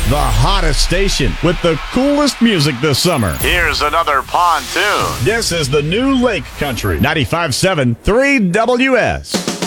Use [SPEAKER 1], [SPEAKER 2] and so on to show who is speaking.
[SPEAKER 1] The hottest station with the coolest music this summer.
[SPEAKER 2] Here's another pontoon.
[SPEAKER 1] This is the new Lake Country 95.7 3WS.